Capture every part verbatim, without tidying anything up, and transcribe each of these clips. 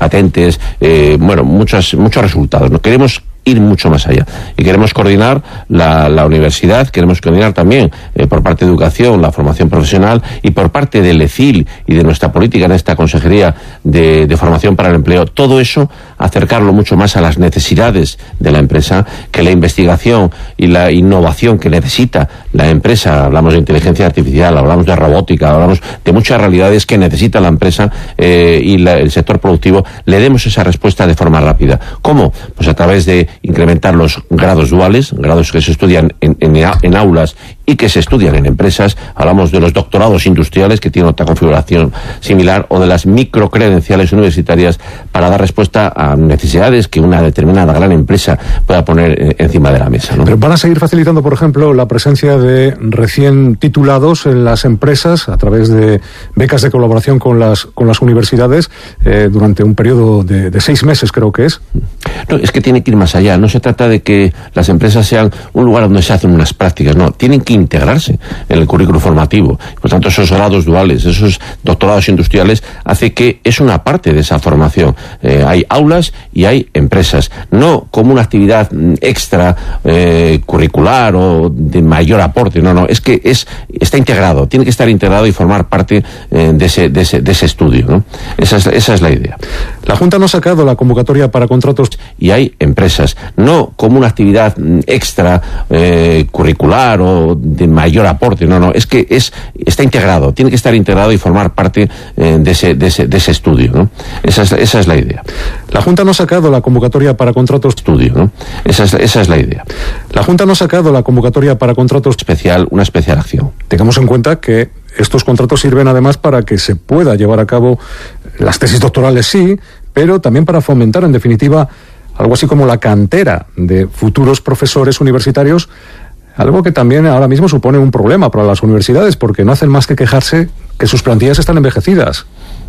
patentes, eh, bueno, muchos, muchos resultados. No queremos ir mucho más allá. Y queremos coordinar la, la universidad, queremos coordinar también eh, por parte de educación, la formación profesional, y por parte del E C I L y de nuestra política en esta Consejería de, de Formación para el Empleo. Todo eso, acercarlo mucho más a las necesidades de la empresa, que la investigación y la innovación que necesita la empresa, hablamos de inteligencia artificial, hablamos de robótica, hablamos de muchas realidades que necesita la empresa eh, y la, el sector productivo, le demos esa respuesta de forma rápida. ¿Cómo? Pues a través de incrementar los grados duales, grados que se estudian en, en, en aulas y que se estudian en empresas. Hablamos de los doctorados industriales, que tienen otra configuración similar, o de las microcredenciales universitarias para dar respuesta a necesidades que una determinada gran empresa pueda poner encima de la mesa, ¿no? Pero van a seguir facilitando, por ejemplo, la presencia de recién titulados en las empresas a través de becas de colaboración con las con las universidades eh, durante un periodo de, de seis meses, creo que es. No, es que tiene que ir más allá. No se trata de que las empresas sean un lugar donde se hacen unas prácticas, no, tienen que integrarse en el currículo formativo. Por tanto, esos grados duales, esos doctorados industriales, hace que es una parte de esa formación. Eh, hay aulas y hay empresas, no como una actividad extra eh, curricular o de mayor aporte, no, no, es que es está integrado, tiene que estar integrado y formar parte eh, de ese de ese de ese estudio, ¿no? Esa es, esa es la idea. La Junta no ha sacado la convocatoria para contratos y hay empresas, no como una actividad extra eh, curricular o de mayor aporte, no, no, es que es está integrado, tiene que estar integrado y formar parte eh, de ese de ese de ese estudio, ¿no? Esa es, esa es la idea. La Junta no ha sacado la convocatoria para contratos estudio, ¿no? Esa es, esa es la idea. La Junta no ha sacado la convocatoria para contratos especial, una especial acción. Tengamos en cuenta que estos contratos sirven además para que se pueda llevar a cabo las tesis doctorales, sí, pero también para fomentar, en definitiva, algo así como la cantera de futuros profesores universitarios, algo que también ahora mismo supone un problema para las universidades, porque no hacen más que quejarse que sus plantillas están envejecidas.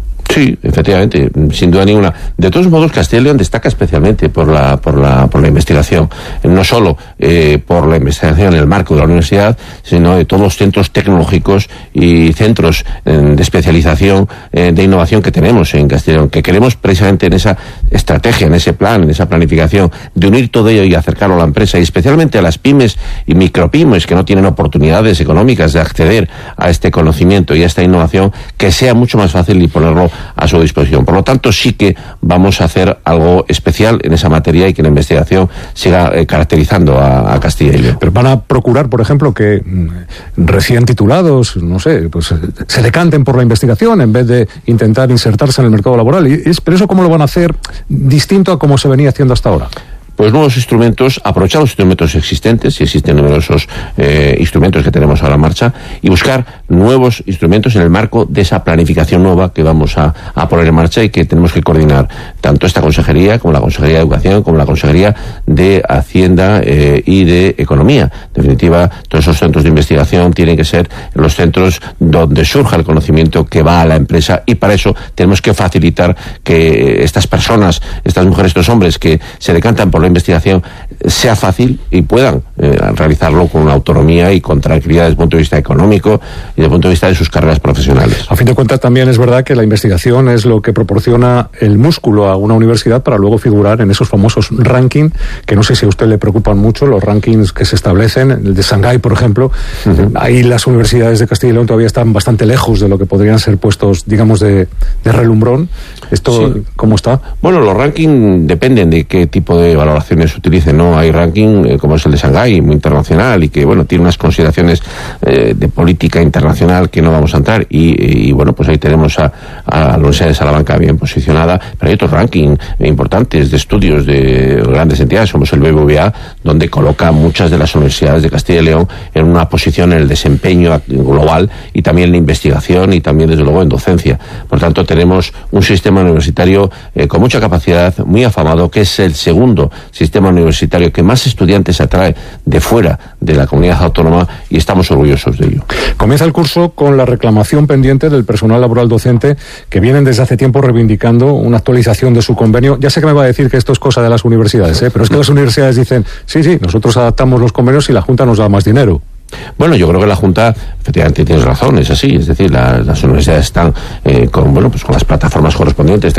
Sí, efectivamente, sin duda ninguna. De todos modos, Castilla y León destaca especialmente por la por la por la investigación, no solo eh, por la investigación en el marco de la universidad, sino de todos los centros tecnológicos y centros eh, de especialización, eh, de innovación que tenemos en Castilla y León, que queremos precisamente en esa estrategia, en ese plan, en esa planificación, de unir todo ello y acercarlo a la empresa, y especialmente a las pymes y micropymes que no tienen oportunidades económicas de acceder a este conocimiento y a esta innovación, que sea mucho más fácil y ponerlo a su disposición. Por lo tanto, sí que vamos a hacer algo especial en esa materia y que la investigación siga eh, caracterizando a, a Castilla y León. Pero van a procurar, por ejemplo, que mm, recién titulados, no sé, pues se decanten por la investigación en vez de intentar insertarse en el mercado laboral. Y es, pero eso, ¿cómo lo van a hacer distinto a como se venía haciendo hasta ahora? Pues nuevos instrumentos, aprovechar los instrumentos existentes, si existen numerosos eh, instrumentos que tenemos ahora en marcha, y buscar nuevos instrumentos en el marco de esa planificación nueva que vamos a, a poner en marcha y que tenemos que coordinar tanto esta consejería como la Consejería de Educación, como la Consejería de Hacienda eh, y de Economía. En definitiva, todos esos centros de investigación tienen que ser los centros donde surja el conocimiento que va a la empresa, y para eso tenemos que facilitar que estas personas, estas mujeres, estos hombres que se decantan por la investigación, sea fácil y puedan eh, realizarlo con una autonomía y con tranquilidad desde el punto de vista económico y desde el punto de vista de sus carreras profesionales. A fin de cuentas, también es verdad que la investigación es lo que proporciona el músculo a una universidad para luego figurar en esos famosos rankings, que no sé si a usted le preocupan mucho, los rankings que se establecen, el de Shanghái, por ejemplo. Uh-huh. Ahí las universidades de Castilla y León todavía están bastante lejos de lo que podrían ser puestos, digamos, de, de relumbrón. ¿Esto sí. ¿Cómo está? Bueno, los rankings dependen de qué tipo de valoraciones se utilicen, ¿no? Hay ranking eh, como es el de Shanghái, muy internacional, y que, bueno, tiene unas consideraciones eh, de política internacional que no vamos a entrar, y, y bueno, pues ahí tenemos a, a la Universidad de Salamanca bien posicionada, pero hay otros rankings importantes de estudios de grandes entidades, como es el B B V A, donde coloca muchas de las universidades de Castilla y León en una posición en el desempeño global, y también en la investigación, y también, desde luego, en docencia. Por tanto, tenemos un sistema universitario eh, con mucha capacidad, muy afamado, que es el segundo sistema universitario que más estudiantes atrae de fuera de la comunidad autónoma, y estamos orgullosos de ello. Comienza el curso con la reclamación pendiente del personal laboral docente, que vienen desde hace tiempo reivindicando una actualización de su convenio. Ya sé que me va a decir que esto es cosa de las universidades, ¿eh? Pero es que las universidades dicen, sí, sí, nosotros adaptamos los convenios y la Junta nos da más dinero. Bueno, yo creo que la Junta, efectivamente, tiene razón, es así, es decir, la, las universidades están eh, con, bueno, pues con las plataformas correspondientes,